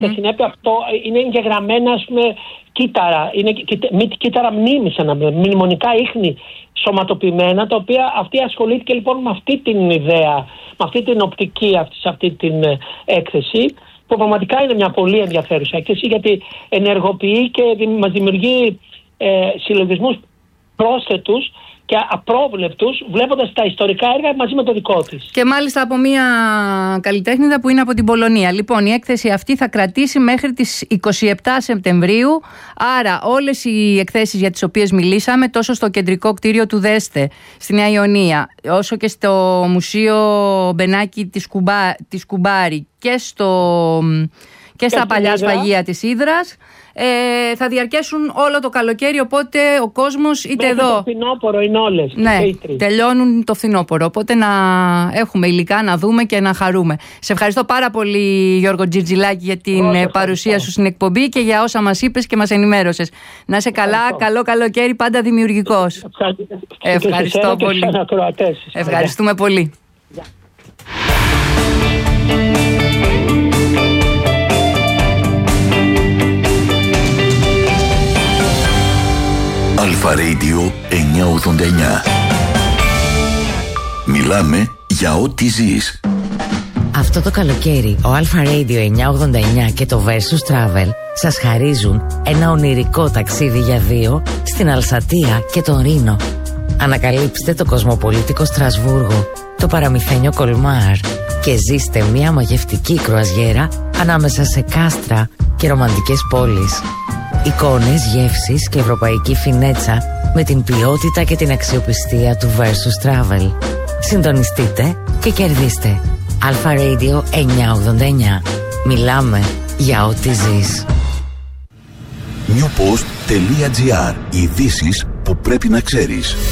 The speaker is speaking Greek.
Και συνέπεια αυτό είναι εγγεγραμμένα, ας πούμε, κύτταρα. Είναι κύτταρα μνήμης, μνημονικά ίχνη σωματοποιημένα, τα οποία αυτή ασχολήθηκε λοιπόν με αυτή την ιδέα, με αυτή την οπτική, σε αυτή την έκθεση, που πραγματικά είναι μια πολύ ενδιαφέρουσα έκθεση, γιατί ενεργοποιεί και μας δημιουργεί συλλογισμούς πρόσθετους και απρόβλεπτους, βλέποντας τα ιστορικά έργα μαζί με το δικό της. Και μάλιστα από μια καλλιτέχνηδα που είναι από την Πολωνία. Λοιπόν, η έκθεση αυτή θα κρατήσει μέχρι τις 27 Σεπτεμβρίου. Άρα όλες οι εκθέσεις για τις οποίες μιλήσαμε, τόσο στο κεντρικό κτίριο του ΔΕΣΤΕ στη Νέα Ιωνία, όσο και στο Μουσείο Μπενάκη της Κουμπάρη και στα παλιά σφαγεία της Ύδρας, θα διαρκέσουν όλο το καλοκαίρι, οπότε ο κόσμος είτε μέχρι εδώ... το φθινόπωρο είναι όλες. Ναι, τελειώνουν το φθινόπωρο, οπότε να έχουμε υλικά να δούμε και να χαρούμε. Σε ευχαριστώ πάρα πολύ, Γιώργο Τζιρτζιλάκη, για την παρουσία σου στην εκπομπή και για όσα μας είπες και μας ενημέρωσες. Να είσαι καλά, καλό καλοκαίρι, πάντα δημιουργικός. Ευχαριστώ πολύ. Ευχαριστούμε πολύ. Αλφα Radio 989. Μιλάμε για ό,τι ζεις. Αυτό το καλοκαίρι ο Αλφα Radio 989 και το Versus Travel σας χαρίζουν ένα ονειρικό ταξίδι για δύο στην Αλσατία και τον Ρήνο. Ανακαλύψτε το κοσμοπολίτικο Στρασβούργο, το παραμυθένιο Κολμάρ και ζήστε μια μαγευτική κρουαζιέρα ανάμεσα σε κάστρα και ρομαντικές πόλεις. Εικόνες, γεύσεις και ευρωπαϊκή φινέτσα με την ποιότητα και την αξιοπιστία του Versus Travel. Συντονιστείτε και κερδίστε. Alpha Radio 989. Μιλάμε για ό,τι ζεις. Newpost.gr. Ειδήσεις που πρέπει να ξέρεις.